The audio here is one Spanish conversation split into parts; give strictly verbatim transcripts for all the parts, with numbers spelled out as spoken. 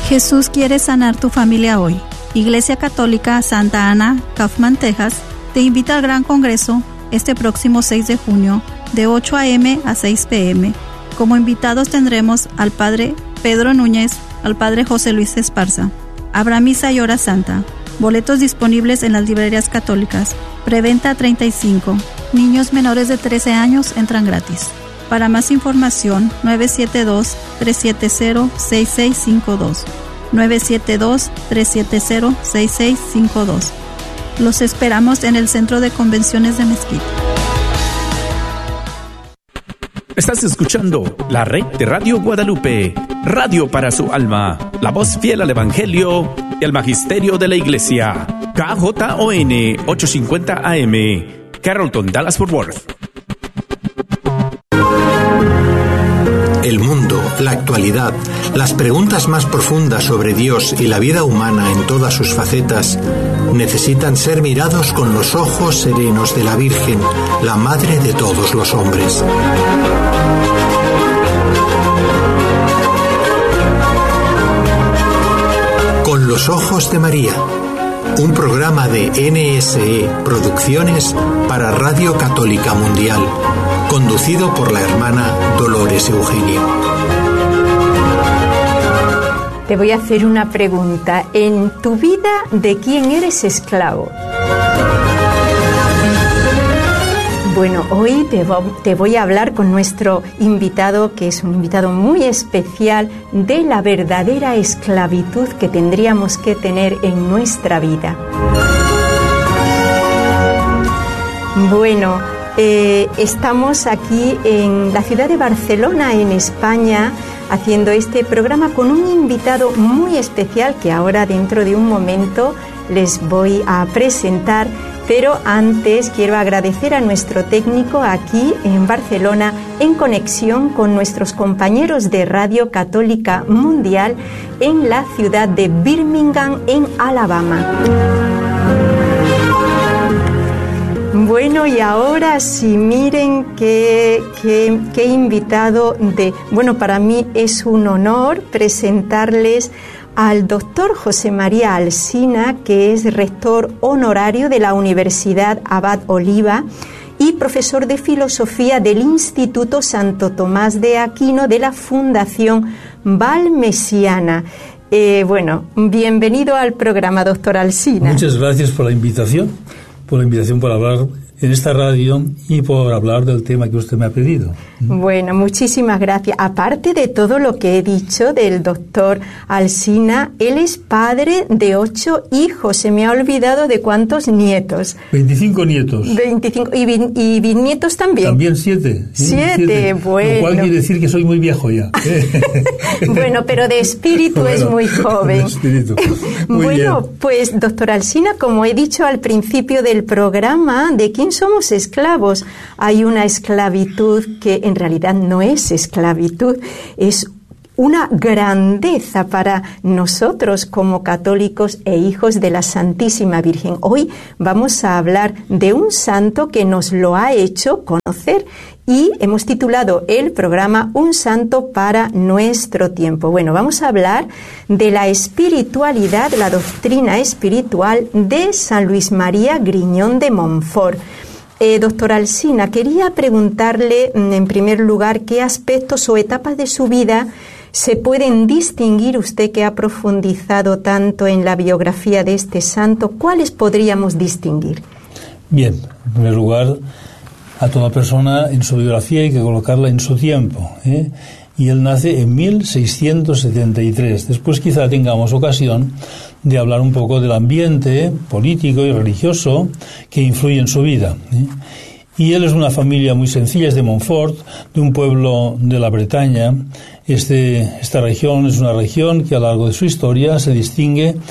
Jesús quiere sanar tu familia hoy. Iglesia Católica Santa Ana, Kaufman, Texas, te invita al Gran Congreso este próximo seis de junio de ocho a eme a seis pe eme. Como invitados tendremos al Padre Pedro Núñez, al Padre José Luis Esparza. Habrá misa y hora santa. Boletos disponibles en las librerías católicas. Preventa treinta y cinco. Niños menores de trece años entran gratis. Para más información, nueve siete dos, tres siete cero, seis seis cinco dos. nueve siete dos, tres siete cero, seis seis cinco dos. Los esperamos en el Centro de Convenciones de Mezquite. Estás escuchando la red de Radio Guadalupe, radio para su alma, la voz fiel al Evangelio y al Magisterio de la Iglesia. K J O N ochocientos cincuenta A M, Carrollton, Dallas-Fort Worth. El mundo, la actualidad, las preguntas más profundas sobre Dios y la vida humana en todas sus facetas necesitan ser mirados con los ojos serenos de la Virgen, la Madre de todos los hombres. Con los ojos de María, un programa de N S E Producciones para Radio Católica Mundial, conducido por la hermana Dolores Eugenia. Te voy a hacer una pregunta. En tu vida, ¿de quién eres esclavo? Bueno, hoy te, te voy a hablar con nuestro invitado, que es un invitado muy especial, de la verdadera esclavitud que tendríamos que tener en nuestra vida. Bueno, eh, estamos aquí en la ciudad de Barcelona, en España, haciendo este programa con un invitado muy especial que ahora dentro de un momento les voy a presentar. Pero antes quiero agradecer a nuestro técnico aquí en Barcelona, en conexión con nuestros compañeros de Radio Católica Mundial en la ciudad de Birmingham, en Alabama. Bueno, y ahora sí, miren qué, qué, qué invitado de... Bueno, para mí es un honor presentarles al doctor José María Alsina, que es rector honorario de la Universidad Abad Oliva y profesor de filosofía del Instituto Santo Tomás de Aquino de la Fundación Valmesiana. Eh, bueno, bienvenido al programa, doctor Alsina. Muchas gracias por la invitación, por la invitación para hablar en esta radio y por hablar del tema que usted me ha pedido. Bueno, muchísimas gracias. Aparte de todo lo que he dicho del doctor Alsina, él es padre de ocho hijos. Se me ha olvidado de cuántos nietos. veinticinco nietos. veinticinco. ¿Y, bin, y bisnietos también? También siete. Siete, siete, bueno. Lo cual quiere decir que soy muy viejo ya. Bueno, pero de espíritu bueno, es muy joven. De espíritu. Muy bueno, bien. Pues, doctor Alsina, como he dicho al principio del programa, ¿de quién somos esclavos? Hay una esclavitud que en realidad no es esclavitud, es una grandeza para nosotros como católicos e hijos de la Santísima Virgen. Hoy vamos a hablar de un santo que nos lo ha hecho conocer y hemos titulado el programa Un santo para nuestro tiempo. Bueno, vamos a hablar de la espiritualidad, la doctrina espiritual de San Luis María Griñón de Montfort. Eh, doctor Alsina, quería preguntarle en primer lugar qué aspectos o etapas de su vida se pueden distinguir, usted que ha profundizado tanto en la biografía de este santo, ¿cuáles podríamos distinguir? Bien, en primer lugar, a toda persona en su biografía hay que colocarla en su tiempo, ¿eh? Y él nace en mil seiscientos setenta y tres. Después quizá tengamos ocasión de hablar un poco del ambiente político y religioso que influye en su vida, ¿eh? Y él es una familia muy sencilla, es de Montfort, de un pueblo de la Bretaña. Este, esta región es una región que a lo largo de su historia se distingue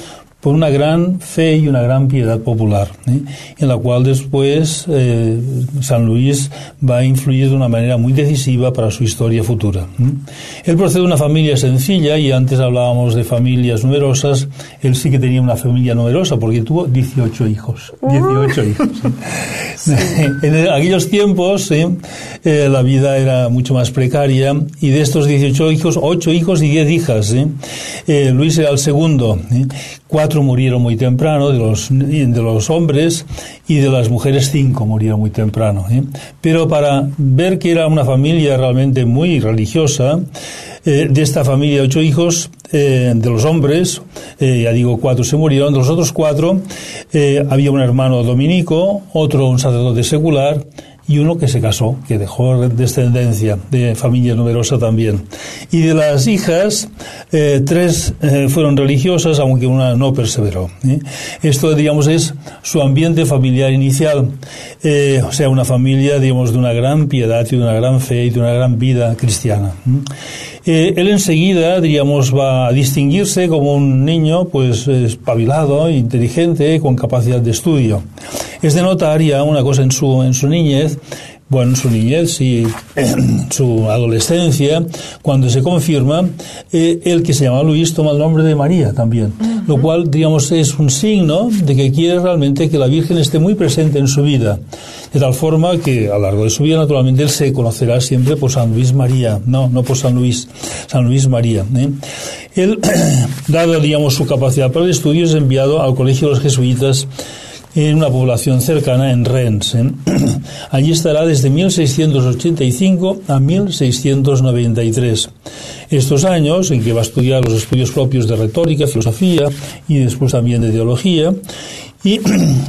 por una gran fe y una gran piedad popular, ¿eh? en la cual después eh, San Luis va a influir de una manera muy decisiva para su historia futura. ¿eh? Él procede de una familia sencilla, y antes hablábamos de familias numerosas. Él sí que tenía una familia numerosa porque tuvo dieciocho hijos. dieciocho hijos. Sí. En aquellos tiempos ¿eh? Eh, la vida era mucho más precaria, y de estos dieciocho hijos, ocho hijos y diez hijas. ¿eh? Eh, Luis era el segundo. ¿eh? Cuatro murieron muy temprano de los, de los hombres, y de las mujeres cinco murieron muy temprano. ¿eh? Pero para ver que era una familia realmente muy religiosa, eh, de esta familia de ocho hijos, eh, de los hombres, eh, ya digo, cuatro se murieron. De los otros cuatro, eh, había un hermano dominico, otro un sacerdote secular, y uno que se casó, que dejó descendencia, de familia numerosa también. Y de las hijas, eh, tres eh, fueron religiosas, aunque una no perseveró. ¿eh? Esto, digamos, es su ambiente familiar inicial, eh, o sea, una familia, digamos, de una gran piedad y de una gran fe y de una gran vida cristiana. Eh, él enseguida, digamos, va a distinguirse como un niño, pues, espabilado, inteligente, con capacidad de estudio. Es de notar ya una cosa en su, en su niñez, bueno, en su niñez y en su adolescencia, cuando se confirma, eh, el que se llama Luis toma el nombre de María también, uh-huh. lo cual, digamos, es un signo de que quiere realmente que la Virgen esté muy presente en su vida, de tal forma que a lo largo de su vida, naturalmente, él se conocerá siempre por San Luis María, no, no por San Luis, San Luis María. ¿eh? Él, dado, digamos, su capacidad para el estudio, es enviado al colegio de los jesuitas en una población cercana, en Rennes. ¿eh? Allí estará desde mil seiscientos ochenta y cinco a mil seiscientos noventa y tres. Estos años en que va a estudiar los estudios propios de retórica, filosofía y después también de teología, y,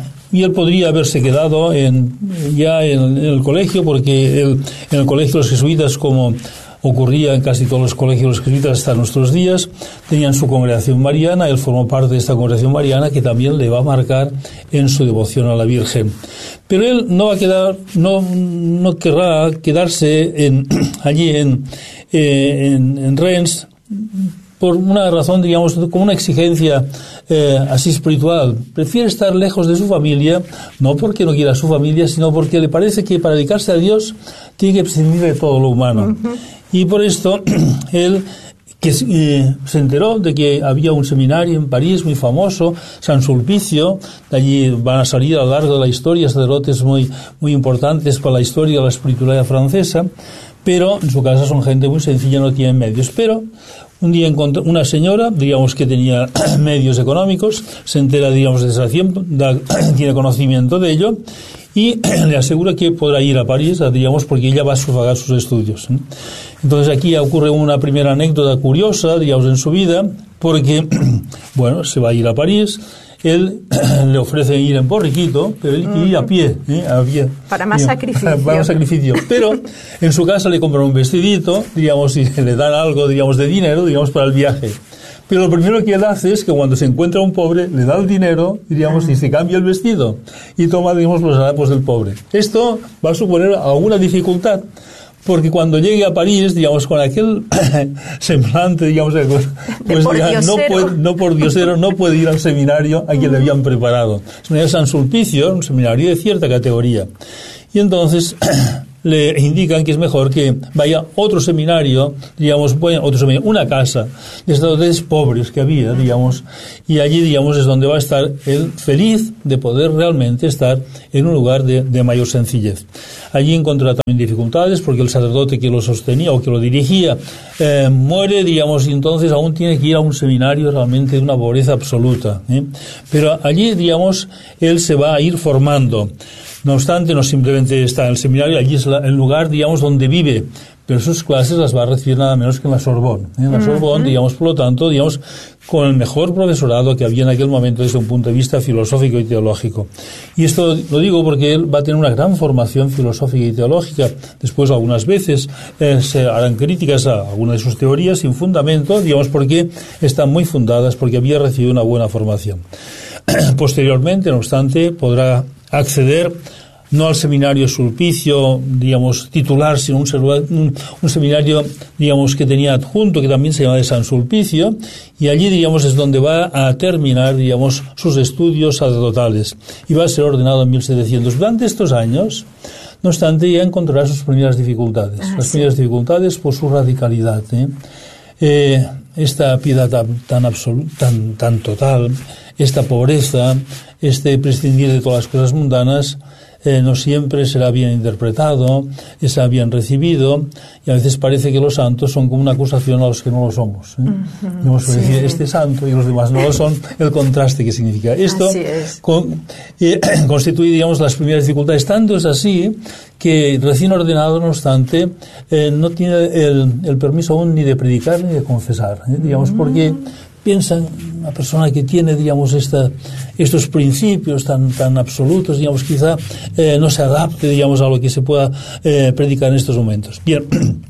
y él podría haberse quedado en, ya en, en el colegio, porque él, en el colegio de los jesuitas, como ocurría en casi todos los colegios de los jesuitas hasta nuestros días, tenían su congregación mariana. Él formó parte de esta congregación mariana, que también le va a marcar en su devoción a la Virgen. Pero él no va a quedar, no, no querrá quedarse en, allí en, eh, en, en Rennes, por una razón, digamos, como una exigencia eh, así espiritual. Prefiere estar lejos de su familia, no porque no quiera a su familia, sino porque le parece que para dedicarse a Dios tiene que prescindir de todo lo humano. Uh-huh. Y por esto, él, que eh, se enteró de que había un seminario en París muy famoso, San Sulpicio. De allí van a salir a lo largo de la historia sacerdotes muy, muy importantes para la historia de la espiritualidad francesa, pero en su casa son gente muy sencilla, no tienen medios. Pero un día encontró una señora, digamos, que tenía medios económicos, se entera, digamos, de esa tiempo, da, tiene conocimiento de ello, y le asegura que podrá ir a París, digamos, porque ella va a sufragar sus estudios. Entonces aquí ocurre una primera anécdota curiosa, digamos, en su vida, porque, bueno, se va a ir a París. Él le ofrece ir en borriquito, pero él quiere ir a pie, ¿eh? a pie. Para más sacrificio. Para más sacrificio. Pero en su casa le compran un vestidito, digamos, y le dan algo, digamos, de dinero, digamos, para el viaje. Pero lo primero que él hace es que cuando se encuentra un pobre, le da el dinero, diríamos, y se cambia el vestido y toma, digamos, los harapos del pobre. Esto va a suponer alguna dificultad, porque cuando llegue a París, digamos, con aquel semblante, digamos, pues ya no, puede, no por diosero, no puede ir al seminario a quien le habían preparado. Es un San Sulpicio, un seminario de cierta categoría. Y entonces le indican que es mejor que vaya a otro seminario, digamos, bueno, otro seminario, una casa de estudiantes pobres que había, digamos, y allí, digamos, es donde va a estar él feliz de poder realmente estar en un lugar de, de mayor sencillez. Allí encontrará también dificultades, porque el sacerdote que lo sostenía o que lo dirigía eh, muere, digamos, y entonces aún tiene que ir a un seminario realmente de una pobreza absoluta. ¿eh? Pero allí, digamos, él se va a ir formando. No obstante, no simplemente está en el seminario, allí es la, el lugar, digamos, donde vive, pero sus clases las va a recibir nada menos que en la Sorbonne. ¿eh? En la Sorbonne, uh-huh. digamos, por lo tanto, digamos, con el mejor profesorado que había en aquel momento desde un punto de vista filosófico y teológico. Y esto lo digo porque él va a tener una gran formación filosófica y teológica. Después, algunas veces, eh, se harán críticas a algunas de sus teorías sin fundamento, digamos, porque están muy fundadas, porque había recibido una buena formación. Posteriormente, no obstante, podrá acceder no al seminario Sulpicio, digamos, titular, sino un, un, un seminario, digamos, que tenía adjunto, que también se llama de San Sulpicio, y allí, digamos, es donde va a terminar, digamos, sus estudios sacerdotales, y va a ser ordenado en mil setecientos. Durante estos años, no obstante, ya encontrará sus primeras dificultades, ah, las sí. primeras dificultades por su radicalidad, ¿eh? Eh, esta piedad tan, tan absoluta, tan, tan total, esta pobreza, este prescindir de todas las cosas mundanas, eh, no siempre será bien interpretado, será bien recibido, y a veces parece que los santos son como una acusación a los que no lo somos, ¿eh? Uh-huh, no sí. decir, este santo y los demás no lo son, el contraste que significa. Esto con, eh, constituye, digamos, las primeras dificultades. Tanto es así que recién ordenado, no obstante, eh, no tiene el, el permiso aún ni de predicar ni de confesar, ¿eh? digamos, porque piensan, una persona que tiene, digamos, esta, estos principios tan, tan absolutos, digamos, quizá eh, no se adapte, digamos, a lo que se pueda eh, predicar en estos momentos. Bien,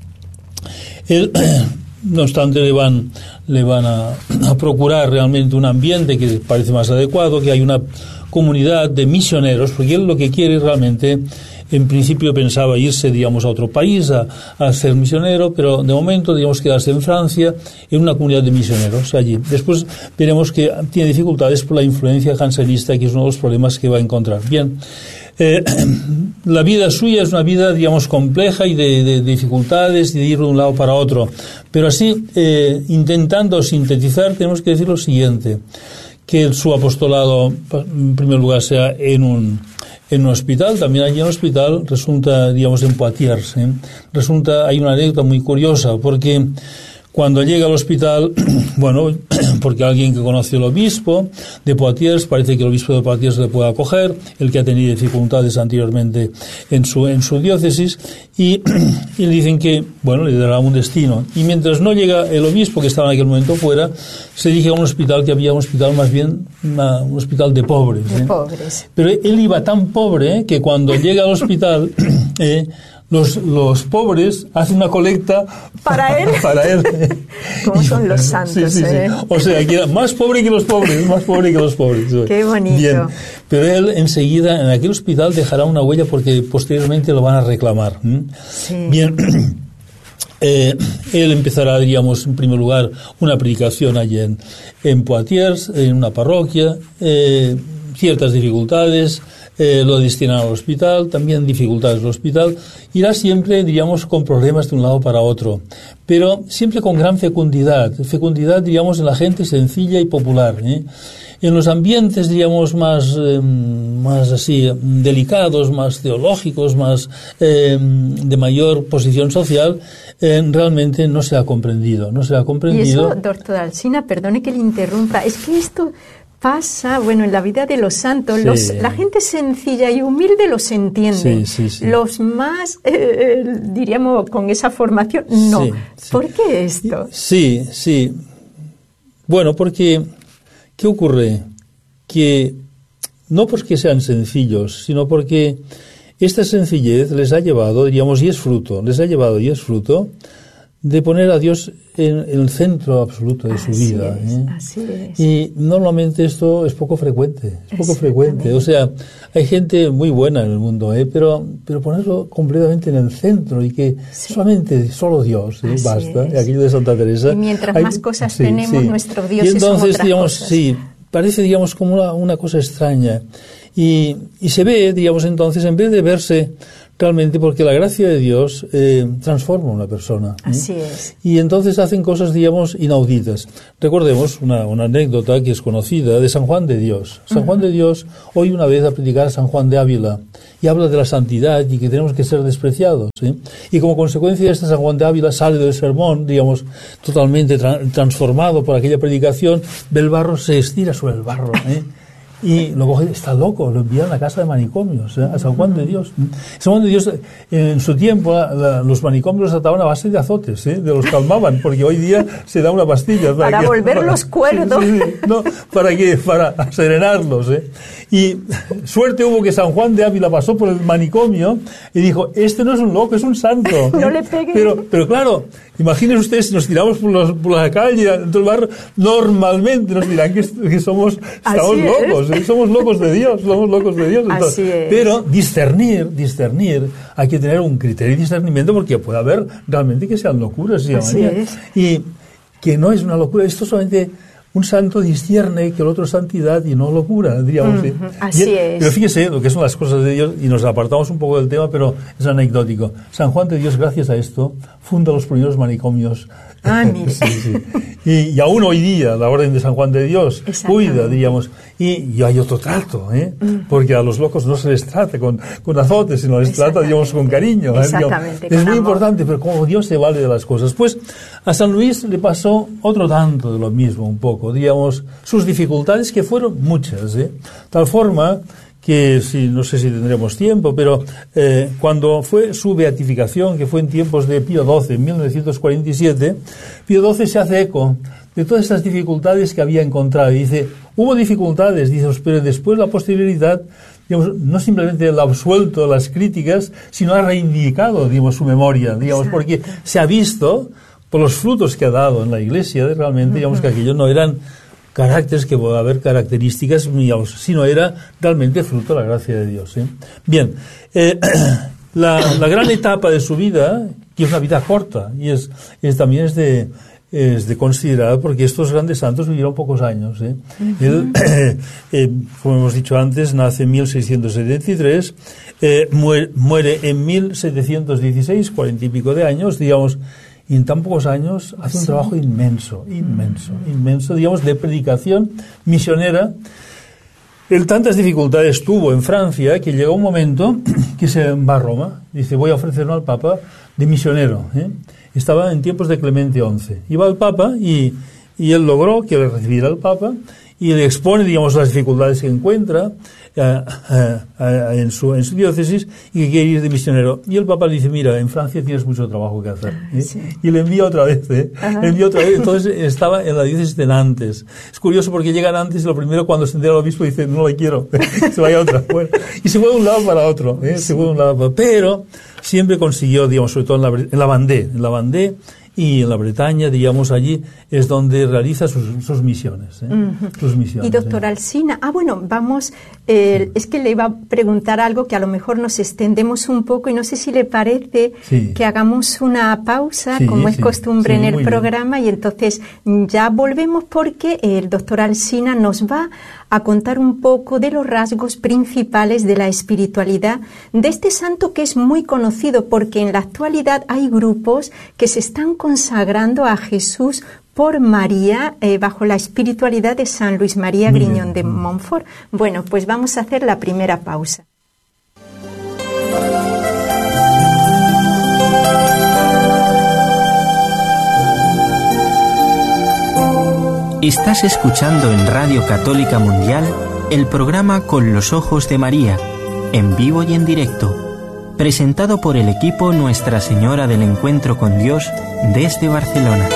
él, no obstante, le van, le van a, a procurar realmente un ambiente que parece más adecuado, que hay una comunidad de misioneros, porque él lo que quiere realmente, en principio pensaba irse, digamos, a otro país a, a ser misionero, pero de momento, digamos, quedarse en Francia en una comunidad de misioneros allí. Después veremos que tiene dificultades por la influencia jansenista, que es uno de los problemas que va a encontrar. Bien, eh, la vida suya es una vida, digamos, compleja y de, de, de dificultades y de ir de un lado para otro. Pero así, eh, intentando sintetizar, tenemos que decir lo siguiente, que su apostolado, en primer lugar, sea en un en un hospital, también allí en un hospital, resulta, digamos, en Poitiers, ¿eh? resulta, hay una anécdota muy curiosa, porque cuando llega al hospital, bueno, porque alguien que conoce al obispo de Poitiers, parece que el obispo de Poitiers le puede acoger, el que ha tenido dificultades anteriormente en su, en su diócesis, y, y le dicen que, bueno, le dará un destino. Y mientras no llega el obispo, que estaba en aquel momento fuera, se dirige a un hospital que había un hospital más bien, una, un hospital de pobres. ¿eh? De pobres. Pero él iba tan pobre que cuando llega al hospital, eh, Los, los pobres hacen una colecta para él. Para él. ¿Cómo son los santos? Sí, sí, ¿eh? sí. O sea, que era más pobre que los pobres, más pobre que los pobres. Qué bonito. Bien. Pero él enseguida en aquel hospital dejará una huella porque posteriormente lo van a reclamar. ¿Mm? Sí. Bien. Eh, él empezará, diríamos, en primer lugar, una predicación allí en, en Poitiers, en una parroquia, eh, ciertas dificultades. Eh, lo destinan al hospital, también dificultades del hospital, irá siempre, diríamos, con problemas de un lado para otro, pero siempre con gran fecundidad, fecundidad, diríamos, en la gente sencilla y popular, ¿eh? En los ambientes, diríamos, más, eh, más así, delicados, más teológicos, más eh, de mayor posición social, eh, realmente no se ha comprendido, no se ha comprendido. Y eso, doctor Alsina, perdone que le interrumpa, es que esto pasa, bueno, en la vida de los santos, sí. los, la gente sencilla y humilde los entiende. Sí, sí, sí. Los más, eh, diríamos, con esa formación, no. Sí, sí. ¿Por qué esto? Sí, sí. Bueno, porque, ¿qué ocurre? Que no porque sean sencillos, sino porque esta sencillez les ha llevado, diríamos, y es fruto, les ha llevado y es fruto de poner a Dios en, en el centro absoluto de así su vida. Es, ¿eh? Así es. Y normalmente esto es poco frecuente, es poco frecuente. O sea, hay gente muy buena en el mundo, ¿eh? pero pero ponerlo completamente en el centro y que sí. solamente, solo Dios, ¿eh? basta. Es. Aquello de Santa Teresa. Y mientras hay, más cosas sí, tenemos, sí. nuestro Dios y entonces, son otras digamos, cosas. Sí, parece, digamos, como una, una cosa extraña. Y, y se ve, digamos, entonces, en vez de verse realmente, porque la gracia de Dios eh, transforma a una persona. ¿eh? Así es. Y entonces hacen cosas, digamos, inauditas. Recordemos una, una anécdota que es conocida de San Juan de Dios. San uh-huh. Juan de Dios, hoy una vez a predicar a San Juan de Ávila, y habla de la santidad y que tenemos que ser despreciados. ¿eh? Y como consecuencia de este, San Juan de Ávila sale del sermón, digamos, totalmente tra- transformado por aquella predicación, del barro se estira sobre el barro, ¿eh? Y lo coge, está loco, lo envían a la casa de manicomios, ¿eh? a San Juan de Dios. San Juan de Dios, en su tiempo, la, la, los manicomios los ataban a base de azotes, ¿eh? de los calmaban, porque hoy día se da una pastilla. Para, para que, volverlos para, cuerdos. Sí, sí, no, ¿para qué? Para serenarlos. ¿eh? Y suerte hubo que San Juan de Ávila pasó por el manicomio y dijo, este no es un loco, es un santo. ¿eh? No le pegue. Pero, pero claro, imagínense ustedes, si nos tiramos por, los, por la calle, dentro del barrio, normalmente nos dirán que, que somos, estamos Así locos. Dios, ¿eh? Somos locos de Dios, somos locos de Dios. Así es. Pero discernir, discernir, hay que tener un criterio de discernimiento porque puede haber realmente que sean locuras. ¿Sí? Así es. Y que no es una locura, esto solamente un santo discierne que el otro es santidad y no locura, diríamos. Uh-huh. Así y, es. Pero fíjese lo que son las cosas de Dios, y nos apartamos un poco del tema, pero es anecdótico. San Juan de Dios, gracias a esto, funda los primeros manicomios. Ah, mire. Sí, sí. Y, y aún hoy día, la Orden de San Juan de Dios cuida, diríamos. Y, y hay otro trato, ¿eh? Mm. Porque a los locos no se les trata con, con azotes, sino les trata, digamos, con cariño. ¿eh? Exactamente. Es muy amor. importante, pero como Dios se vale de las cosas. Pues a San Luis le pasó otro tanto de lo mismo, un poco, digamos, sus dificultades, que fueron muchas, ¿eh? Tal forma que, si, no sé si tendremos tiempo, pero eh, cuando fue su beatificación, que fue en tiempos de Pío doce, en mil novecientos cuarenta y siete, Pío doce se hace eco de todas estas dificultades que había encontrado. Y dice, hubo dificultades, dice, pero después la posterioridad, digamos, no simplemente la ha absuelto las críticas, sino ha reivindicado, digamos, su memoria, digamos, porque se ha visto, por los frutos que ha dado en la Iglesia, realmente, digamos, que aquellos no eran caracteres que puede haber características, sino era realmente fruto de la gracia de Dios. ¿eh? Bien, eh, la, la gran etapa de su vida, que es una vida corta, y es, es también es de, es de considerar, porque estos grandes santos vivieron pocos años. ¿eh? Uh-huh. Él, eh, eh, como hemos dicho antes, nace en mil seiscientos setenta y tres, eh, muere, muere en mil setecientos dieciséis, cuarenta y pico de años, digamos. Y en tan pocos años hace un sí. trabajo inmenso, inmenso, inmenso, digamos, de predicación misionera. Él tantas dificultades tuvo en Francia que llegó un momento que se va a Roma. Dice, voy a ofrecerme al Papa de misionero. ¿eh? Estaba en tiempos de Clemente once. Iba al Papa y, y él logró que le recibiera al Papa y le expone, digamos, las dificultades que encuentra uh, uh, uh, en, su, en su diócesis y que quiere ir de misionero. Y el Papa le dice, mira, en Francia tienes mucho trabajo que hacer. ¿eh? Sí. Y le envía otra vez, ¿eh? Le envía otra vez. Entonces estaba en la diócesis de Nantes. Es curioso porque llega a Nantes y lo primero cuando se entera el obispo dice, no le quiero, se vaya a otra. Bueno, y se fue de un lado para otro, ¿eh? Se fue de un lado para otro. Pero siempre consiguió, digamos, sobre todo en la, en la Vendée, en la Vendée, y en la Bretaña, digamos, allí es donde realiza sus, sus misiones. ¿eh? Uh-huh. Sus misiones. Y doctor ¿eh? Alsina, ah, bueno, vamos, eh, es que le iba a preguntar algo que a lo mejor nos extendemos un poco y no sé si le parece sí. que hagamos una pausa, sí, como es sí, costumbre sí, en el programa, bien. Y entonces ya volvemos porque el doctor Alsina nos va a contar un poco de los rasgos principales de la espiritualidad de este santo que es muy conocido porque en la actualidad hay grupos que se están consagrando a Jesús por María eh, bajo la espiritualidad de San Luis María Griñón de Montfort. Bueno, pues vamos a hacer la primera pausa. Estás escuchando en Radio Católica Mundial el programa Con los Ojos de María, en vivo y en directo, presentado por el equipo Nuestra Señora del Encuentro con Dios desde Barcelona.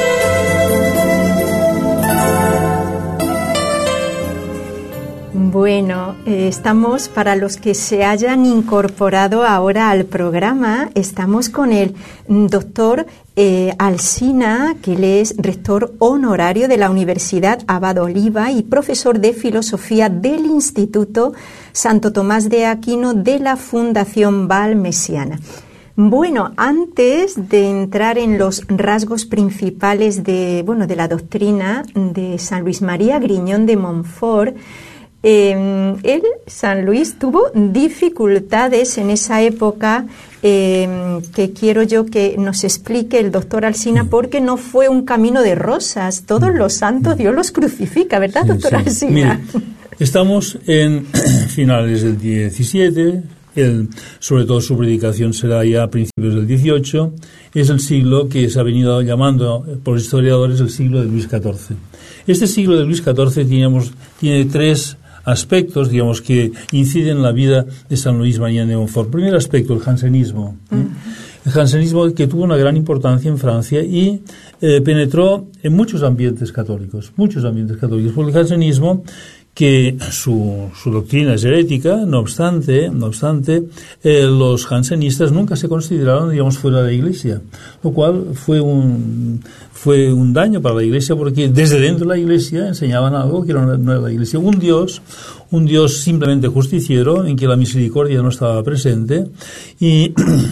Bueno, eh, estamos, para los que se hayan incorporado ahora al programa, estamos con el doctor eh, Alsina, que él es rector honorario de la Universidad Abad Oliba y profesor de filosofía del Instituto Santo Tomás de Aquino de la Fundación Valmesiana. Bueno, antes de entrar en los rasgos principales de, bueno, de la doctrina de San Luis María Griñón de Montfort, Eh, él, San Luis, tuvo dificultades en esa época eh, que quiero yo que nos explique el doctor Alsina, porque no fue un camino de rosas. Todos los santos Dios los crucifica, ¿verdad, sí, doctor sí. Alsina? Mire, estamos en finales del diecisiete, el, sobre todo su predicación será ya a principios del dieciocho, es el siglo que se ha venido llamando por los historiadores el siglo de Luis catorce. Este siglo de Luis catorce teníamos, tiene tres aspectos, digamos, que inciden en la vida de San Luis María de Montfort. Primer aspecto, el jansenismo. ¿eh? Uh-huh. El jansenismo que tuvo una gran importancia en Francia y eh, penetró en muchos ambientes católicos, muchos ambientes católicos, por el jansenismo que su, su doctrina es herética. No obstante, no obstante eh, los jansenistas nunca se consideraron, digamos, fuera de la Iglesia, lo cual fue un, fue un daño para la Iglesia, porque desde dentro de la Iglesia enseñaban algo que no era la Iglesia. Un Dios, un Dios simplemente justiciero, en que la misericordia no estaba presente, y,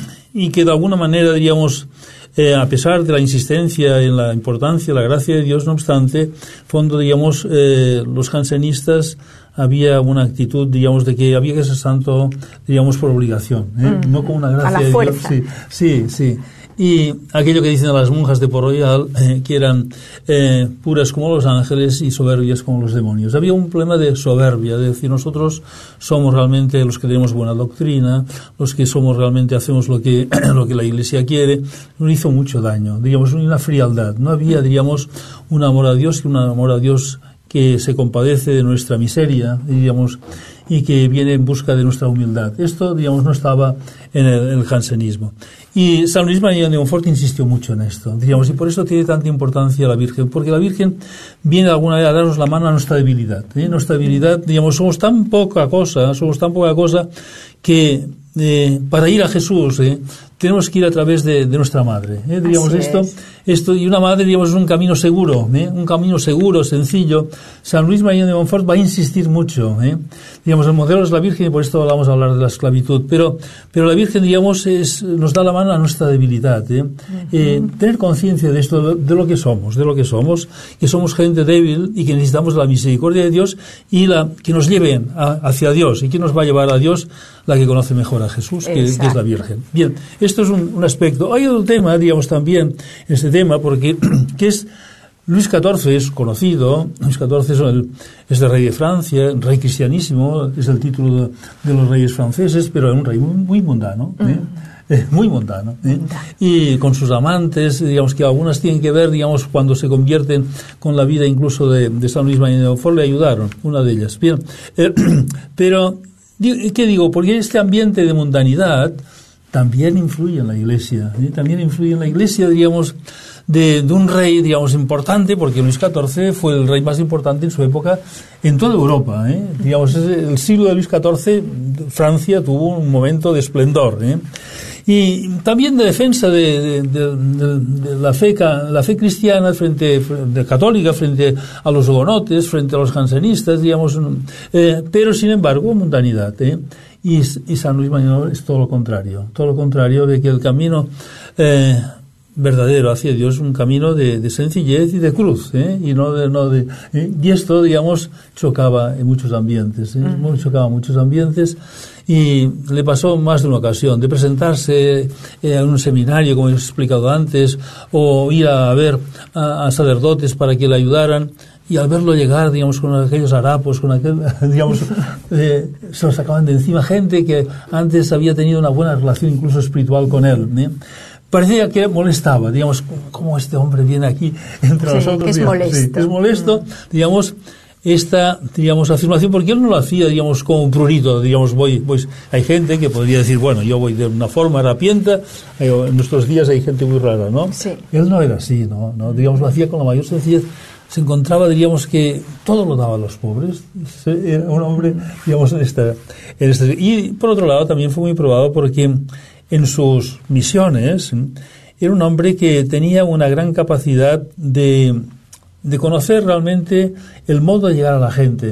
y que de alguna manera, diríamos, Eh, a pesar de la insistencia en la importancia de la gracia de Dios, no obstante, fondo, digamos, eh, los jansenistas había una actitud, digamos, de que había que ser santo, digamos, por obligación, ¿eh? Mm. No como una gracia a la de fuerza. Dios. Sí, sí, sí. Y aquello que dicen las monjas de Port Royal, eh, que eran eh, puras como los ángeles y soberbias como los demonios. Había un problema de soberbia, de decir, nosotros somos realmente los que tenemos buena doctrina, los que somos realmente hacemos lo que lo que la Iglesia quiere. Nos hizo mucho daño, digamos, una frialdad. No había, diríamos, un amor a Dios, y un amor a Dios que se compadece de nuestra miseria, digamos, y que viene en busca de nuestra humildad. Esto, digamos, no estaba en el, en el jansenismo. Y San Luis María de Montfort insistió mucho en esto, digamos, y por eso tiene tanta importancia la Virgen, porque la Virgen viene de alguna manera a darnos la mano a nuestra debilidad, ¿eh? Nuestra debilidad, digamos, somos tan poca cosa, somos tan poca cosa que eh, para ir a Jesús, ¿eh? tenemos que ir a través de, de nuestra madre, ¿eh? digamos. Así esto, es. esto y una madre, digamos, es un camino seguro, ¿eh? un camino seguro, sencillo. San Luis María de Montfort va a insistir mucho, ¿eh? digamos, el modelo es la Virgen, y por esto vamos a hablar de la esclavitud, pero pero la Virgen, digamos, es, nos da la mano a nuestra debilidad, ¿eh? Uh-huh. Eh, tener conciencia de esto, de, de lo que somos, de lo que somos, que somos gente débil y que necesitamos la misericordia de Dios y la que nos lleven a, hacia Dios. ¿Y quién nos va a llevar a Dios? La que conoce mejor a Jesús, que, que es la Virgen. Bien, esto es un, un aspecto. Hay otro tema, digamos, también, este tema, porque que es Luis catorce es conocido. Luis catorce es el, es el rey de Francia, rey cristianísimo, es el título de, de los reyes franceses, pero es un rey muy, muy mundano, ¿eh? Mm. Eh, muy mundano, ¿eh? Y con sus amantes, digamos, que algunas tienen que ver, digamos, cuando se convierten con la vida incluso de, de San Luis María de Montfort, le ayudaron, una de ellas. Bien, eh, pero ¿qué digo? Porque este ambiente de mundanidad también influye en la Iglesia, ¿eh? También influye en la Iglesia, diríamos, de, de un rey, digamos, importante, porque Luis catorce fue el rey más importante en su época en toda Europa, ¿eh? Digamos, el siglo de Luis catorce, Francia tuvo un momento de esplendor, ¿eh? Y también de defensa de, de, de, de, de la fe la fe cristiana frente de católica frente a los hugonotes, frente a los jansenistas, digamos, eh, pero sin embargo mundanidad, ¿eh? y, y San Luis María es todo lo contrario, todo lo contrario, de que el camino eh, verdadero hacia Dios es un camino de, de sencillez y de cruz, ¿eh? y no de, no de ¿eh? y esto, digamos, chocaba en muchos ambientes, ¿eh? Uh-huh. chocaba en muchos ambientes. Y le pasó más de una ocasión de presentarse eh, en un seminario, como he explicado antes, o ir a ver a, a sacerdotes para que le ayudaran, y al verlo llegar, digamos, con aquellos harapos, con aquel, digamos, eh, se lo sacaban de encima gente que antes había tenido una buena relación incluso espiritual con él, ¿eh? Parecía que molestaba, digamos, cómo este hombre viene aquí entre sí, nosotros. Que es digamos, molesto. Sí, es molesto, digamos, esta, digamos, afirmación, porque él no lo hacía, digamos, como un prurito, digamos, voy, voy, hay gente que podría decir, bueno, yo voy de una forma harapienta, en nuestros días hay gente muy rara, ¿no? Sí. Él no era así, ¿no? ¿no? Digamos, lo hacía con la mayor sencillez. Se encontraba, diríamos, que todo lo daba a los pobres. Era un hombre, digamos, en esta, en esta. Y, por otro lado, también fue muy probado porque en sus misiones era un hombre que tenía una gran capacidad de de conocer realmente el modo de llegar a la gente.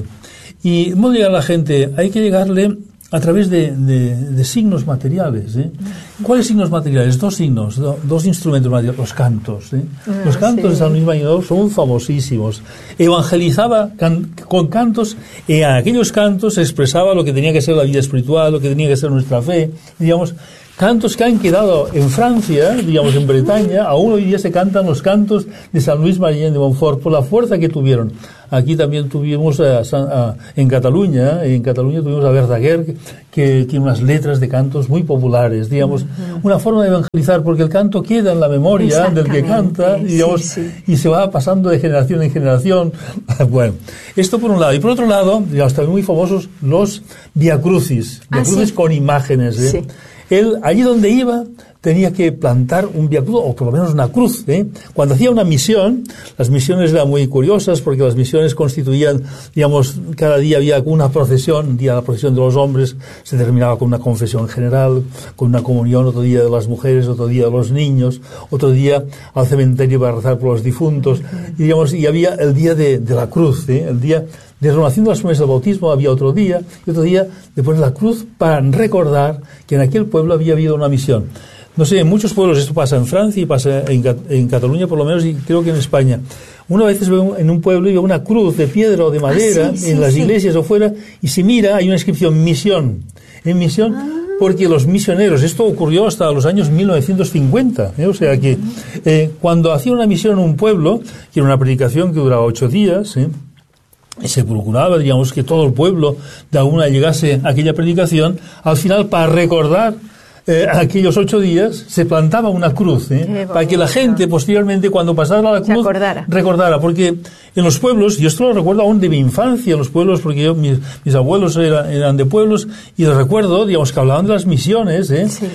Y el modo de llegar a la gente hay que llegarle a través de, de, de signos materiales, ¿eh? ¿Cuáles signos materiales? Dos signos, do, dos instrumentos materiales, los cantos, ¿eh? Ah, los cantos sí. de San Luis María son famosísimos. Evangelizaba can, con cantos, y a aquellos cantos se expresaba lo que tenía que ser la vida espiritual, lo que tenía que ser nuestra fe, digamos. Cantos que han quedado en Francia, digamos en Bretaña, aún hoy día se cantan los cantos de San Luis María de Montfort por la fuerza que tuvieron. Aquí también tuvimos a, a, en Cataluña, en Cataluña tuvimos a Verdaguer, que, que tiene unas letras de cantos muy populares, digamos, uh-huh. una forma de evangelizar, porque el canto queda en la memoria del que canta, digamos, sí, sí. y se va pasando de generación en generación. Bueno, esto por un lado. Y por otro lado, digamos, también muy famosos los Via Crucis, Via Crucis ah, sí. con imágenes, ¿eh? Sí. él, allí donde iba, tenía que plantar un viaducto, o por lo menos una cruz, ¿eh? Cuando hacía una misión, las misiones eran muy curiosas, porque las misiones constituían, digamos, cada día había una procesión, un día la procesión de los hombres se terminaba con una confesión general, con una comunión, otro día de las mujeres, otro día de los niños, otro día al cementerio para rezar por los difuntos, y, digamos, y había el día de, de la cruz, ¿eh? El día de renovación de las promesas del bautismo había otro día, y otro día de poner la cruz para recordar que en aquel pueblo había habido una misión. No sé, en muchos pueblos esto pasa en Francia y pasa en, en Cataluña por lo menos, y creo que en España. Una vez veo en un pueblo y veo una cruz de piedra o de madera, ah, sí, sí, en las sí. iglesias o fuera, y se mira, hay una inscripción misión, en misión, ah. porque los misioneros, esto ocurrió hasta los años mil novecientos cincuenta, ¿eh? O sea que eh, cuando hacían una misión en un pueblo, que era una predicación que duraba ocho días, ¿eh? y se procuraba, digamos, que todo el pueblo de alguna llegase a aquella predicación, al final, para recordar Eh, aquellos ocho días se plantaba una cruz, ¿eh? para que la gente posteriormente, cuando pasara la cruz, recordara, porque en los pueblos, y esto lo recuerdo aún de mi infancia, en los pueblos, porque yo, mis, mis abuelos eran, eran de pueblos, y les recuerdo, digamos, que hablaban de las misiones, ¿eh? sí.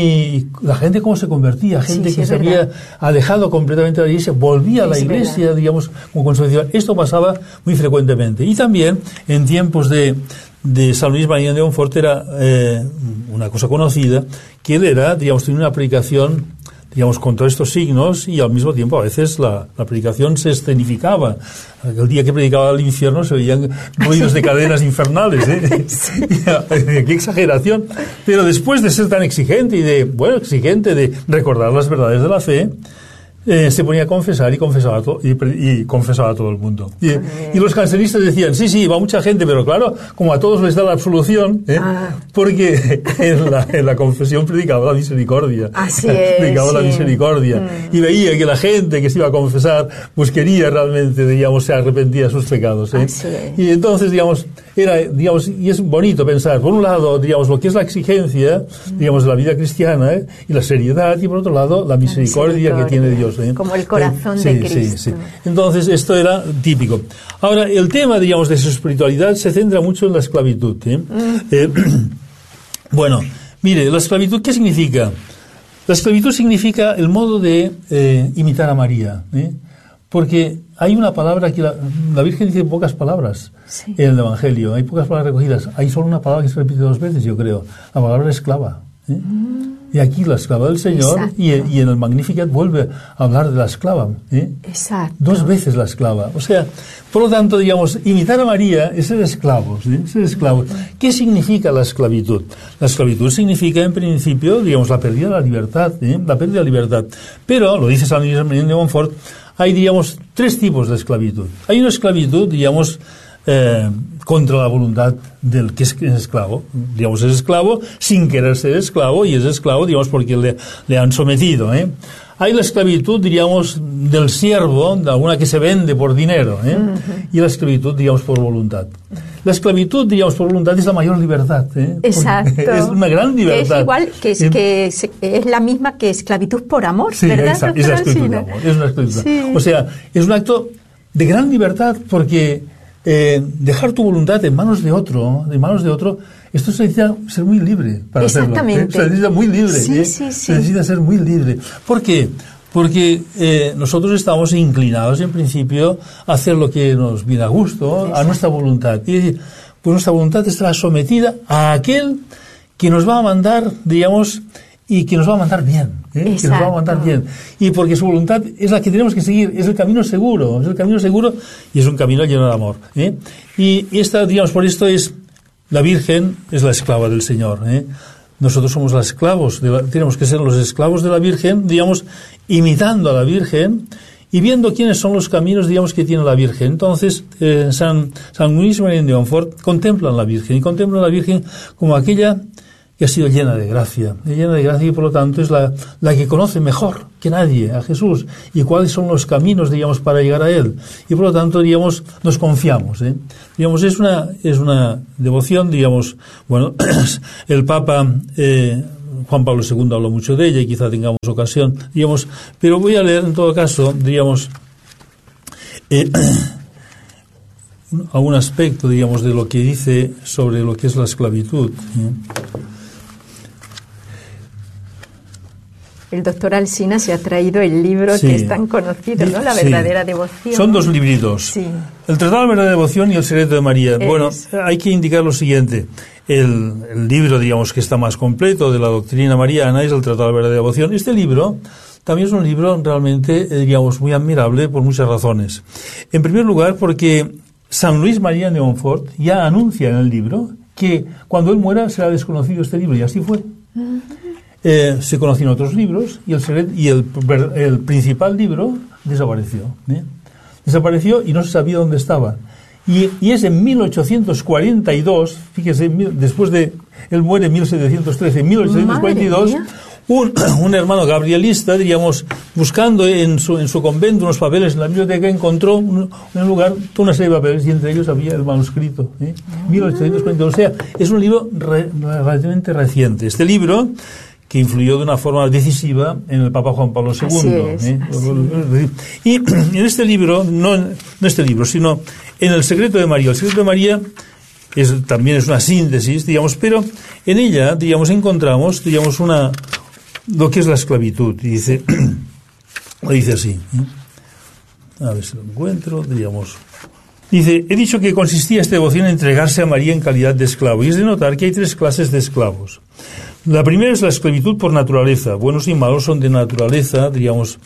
y la gente cómo se convertía, gente sí, sí, que se había alejado completamente de la iglesia, volvía a la iglesia, verdad. digamos, como consolación. Esto pasaba muy frecuentemente. Y también, en tiempos de de San Luis María de Montfort era eh, una cosa conocida, que él era, digamos, tenía una predicación, digamos, con todos estos signos, y al mismo tiempo a veces la, la predicación se escenificaba. El día que predicaba al infierno se veían ruidos de cadenas infernales, ¿eh? Sí. Qué exageración. Pero después de ser tan exigente y de, bueno, exigente de recordar las verdades de la fe, Eh, se ponía a confesar y confesaba, to- y, y confesaba a todo el mundo. Y, y los cancelistas decían, sí, sí, va mucha gente, pero claro, como a todos les da la absolución, ¿eh? ah. porque en la, en la confesión predicaba la misericordia. Así es, predicaba sí. la misericordia. Mm. Y veía que la gente que se iba a confesar, pues quería realmente, digamos, se arrepentía de sus pecados. ¿eh? Así es. Y entonces, digamos, era, digamos, y es bonito pensar, por un lado, digamos, lo que es la exigencia, mm. digamos, de la vida cristiana, ¿eh? y la seriedad, y por otro lado, la misericordia, la misericordia. que tiene Dios. ¿eh? Como el corazón eh, de sí, Cristo. Sí, sí. Entonces, esto era típico. Ahora, el tema, digamos, de su espiritualidad se centra mucho en la esclavitud. ¿eh? Mm. Eh, bueno, mire, la esclavitud, ¿qué significa? La esclavitud significa el modo de eh, imitar a María, ¿eh? porque hay una palabra que la, la Virgen dice pocas palabras sí. en el Evangelio, hay pocas palabras recogidas, hay solo una palabra que se repite dos veces, yo creo, la palabra esclava. ¿eh? Mm. Y aquí la esclava del Señor, y, y en el Magnificat vuelve a hablar de la esclava. ¿eh? Exacto. Dos veces la esclava. O sea, por lo tanto, digamos, imitar a María es ser esclavos. ¿eh? Ser esclavos. ¿Qué significa la esclavitud? La esclavitud significa, en principio, digamos, la pérdida de la libertad. ¿eh? La pérdida de la libertad. Pero, lo dice San Luis María de Montfort, hay, digamos, tres tipos de esclavitud. Hay una esclavitud, digamos, Eh, contra la voluntad del que es esclavo, digamos, es esclavo sin querer ser esclavo, y es esclavo, digamos, porque le, le han sometido, ¿eh? Hay la esclavitud, diríamos, del siervo, de alguna que se vende por dinero, ¿eh? Uh-huh. y la esclavitud, digamos, por voluntad. La esclavitud, digamos, por voluntad es la mayor libertad, ¿eh? Exacto. Es una gran libertad. Es igual, que es, que es, es la misma que esclavitud por amor, sí, ¿verdad? Exacto, es la esclavitud de amor, es una esclavitud. Sí. O sea, es un acto de gran libertad, porque Eh, dejar tu voluntad en manos de otro, en manos de otro, esto se necesita ser muy libre para hacerlo. ¿eh? Se necesita muy libre. Sí, ¿eh? sí, sí. Se necesita ser muy libre. ¿Por qué? Porque eh, nosotros estamos inclinados, en principio, a hacer lo que nos viene a gusto, Exacto. a nuestra voluntad. Y decir, pues nuestra voluntad estará sometida a aquel que nos va a mandar, digamos, y que nos va a mandar bien. ¿Eh? Que nos va a mandar bien. Y porque su voluntad es la que tenemos que seguir, es el camino seguro, es el camino seguro y es un camino lleno de amor. ¿eh? Y, y esta, digamos, por esto es, la Virgen es la esclava del Señor. ¿eh? Nosotros somos los esclavos, de la, tenemos que ser los esclavos de la Virgen, digamos, imitando a la Virgen y viendo quiénes son los caminos, digamos, que tiene la Virgen. Entonces, eh, San, San Luis María de Montfort contemplan la Virgen y contemplan a la Virgen como aquella que ha sido llena de gracia, llena de gracia y por lo tanto es la, la que conoce mejor que nadie a Jesús y cuáles son los caminos, digamos, para llegar a Él. Y por lo tanto, digamos, nos confiamos. ¿eh? Digamos, es una, es una devoción, digamos, bueno, el Papa eh, Juan Pablo segundo habló mucho de ella y quizá tengamos ocasión, digamos, pero voy a leer en todo caso, digamos, eh, algún aspecto, digamos, de lo que dice sobre lo que es la esclavitud. ¿eh? el doctor Alsina se ha traído el libro sí. que es tan conocido, ¿no? La verdadera sí. devoción. Son dos libritos. Sí. El Tratado de la verdadera devoción y el secreto de María. Es. Bueno, hay que indicar lo siguiente. El, el libro, digamos, que está más completo de la doctrina mariana es el Tratado de la verdadera devoción. Este libro también es un libro realmente, digamos, muy admirable por muchas razones. En primer lugar, porque San Luis María de Montfort ya anuncia en el libro que cuando él muera será desconocido este libro, y así fue. Uh-huh. Eh, se conocían otros libros y el, y el, el principal libro desapareció. ¿eh? Desapareció y no se sabía dónde estaba. Y, y es en mil ochocientos cuarenta y dos, fíjese, después de, él muere en mil setecientos trece, en mil ochocientos cuarenta y dos, un, un hermano gabrielista, diríamos, buscando en su, en su convento unos papeles en la biblioteca, encontró un, en un lugar toda una serie de papeles y entre ellos había el manuscrito. ¿eh? mil ochocientos cuarenta y dos, o sea, es un libro re, relativamente reciente. Este libro que influyó de una forma decisiva en el Papa Juan Pablo segundo. Así es, ¿eh? así. Y en este libro, no en no este libro, sino en el secreto de María. El secreto de María es, también es una síntesis, digamos, pero en ella, digamos, encontramos, digamos, una lo que es la esclavitud. Y dice, dice así, ¿eh? A ver si lo encuentro, digamos. Dice, he dicho que consistía esta devoción en entregarse a María en calidad de esclavo. Y es de notar que hay tres clases de esclavos. La primera es la esclavitud por naturaleza. Buenos y malos son de naturaleza, diríamos,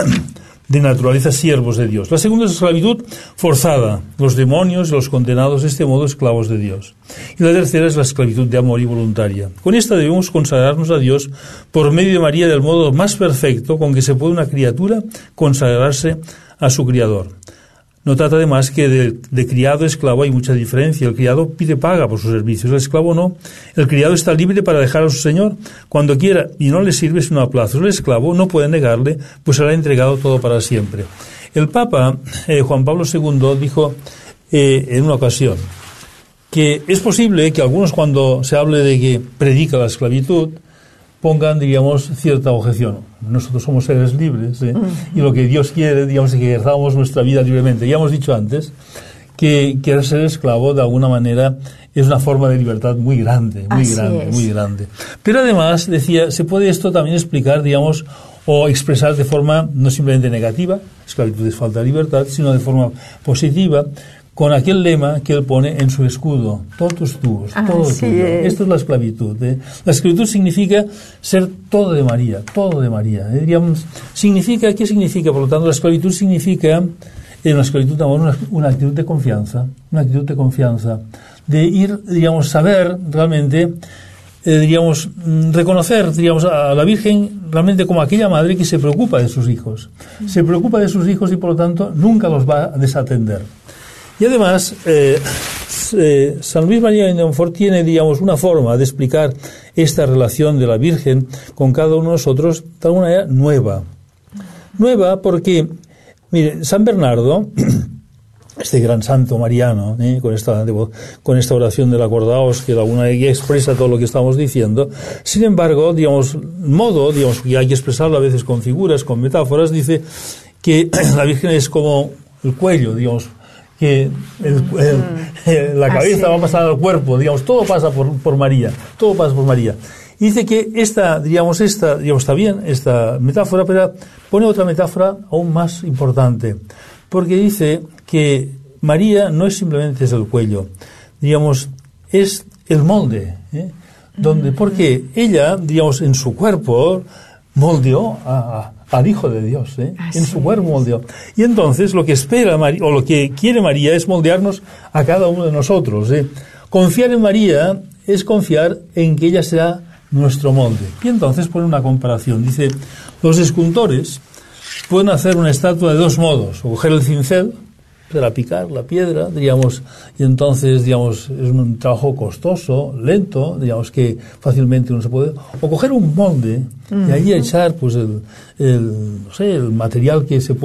de naturaleza siervos de Dios. La segunda es la esclavitud forzada. Los demonios y los condenados de este modo esclavos de Dios. Y la tercera es la esclavitud de amor y voluntaria. Con esta debemos consagrarnos a Dios por medio de María del modo más perfecto con que se puede una criatura consagrarse a su Criador. Notad además que de, de criado a esclavo hay mucha diferencia. El criado pide paga por sus servicios, el esclavo no. El criado está libre para dejar a su señor cuando quiera y no le sirve sino a plazos. El esclavo no puede negarle, pues será entregado todo para siempre. El Papa eh, Juan Pablo segundo dijo eh, en una ocasión que es posible que algunos, cuando se hable de que predica la esclavitud, pongan, digamos, cierta objeción. Nosotros somos seres libres, ¿eh? y lo que Dios quiere, digamos, es que ejerzamos nuestra vida libremente. Ya hemos dicho antes que, que ser esclavo, de alguna manera, es una forma de libertad muy grande, muy Así grande, es. muy grande. Pero además, decía, se puede esto también explicar, digamos, o expresar de forma no simplemente negativa, esclavitud es falta de libertad, sino de forma positiva, con aquel lema que él pone en su escudo, totus tuos, todo tuyo. Esto es la esclavitud. ¿eh? La esclavitud significa ser todo de María, todo de María. ¿eh? Diríamos, significa, ¿qué significa? Por lo tanto, la esclavitud significa, en la esclavitud de amor, una, una actitud de confianza, una actitud de confianza, de ir, digamos, saber realmente, eh, diríamos, reconocer, diríamos, a la Virgen realmente como aquella madre que se preocupa de sus hijos. Se preocupa de sus hijos y, por lo tanto, nunca los va a desatender. Y además, eh, eh, San Luis María de Montfort tiene, digamos, una forma de explicar esta relación de la Virgen con cada uno de nosotros de alguna manera nueva. Nueva porque, mire, San Bernardo, este gran santo mariano, ¿eh? con, esta, con esta oración del acordaos, que de alguna manera expresa todo lo que estamos diciendo, sin embargo, digamos, modo, digamos, que hay que expresarlo a veces con figuras, con metáforas, dice que la Virgen es como el cuello, digamos, que el, el, la cabeza va a pasar al cuerpo, digamos, todo pasa por, por María, todo pasa por María. Y dice que esta, digamos, esta, digamos, está bien, esta metáfora, pero pone otra metáfora aún más importante, porque dice que María no es simplemente es el cuello, digamos, es el molde, ¿eh? Donde, porque ella, digamos, en su cuerpo moldeó a, a al Hijo de Dios, ¿eh? en su cuerpo moldeó. Y entonces lo que espera María, o lo que quiere María, es moldearnos a cada uno de nosotros. ¿eh? Confiar en María es confiar en que ella será nuestro molde. Y entonces pone una comparación. Dice, los escultores pueden hacer una estatua de dos modos, o coger el cincel para picar la piedra, digamos, y entonces, digamos, es un trabajo costoso, lento, digamos, que fácilmente no se puede, o coger un molde y ahí echar, pues, el, el no sé, el material que se puede